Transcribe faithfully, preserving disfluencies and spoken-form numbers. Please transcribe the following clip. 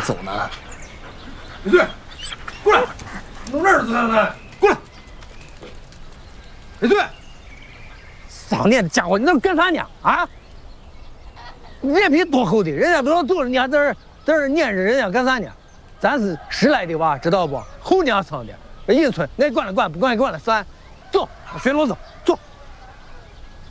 走呢？ 李队，过来，弄这儿子呢？过来。李队， 丧年的家伙，你能干啥呢？啊？脸皮多厚的，人家都要走了，你还在这在这撵着人家干啥呢？咱是迟来的娃，知道不？后娘生的。银村，爱管了管，不管管了算。走，学罗走，走。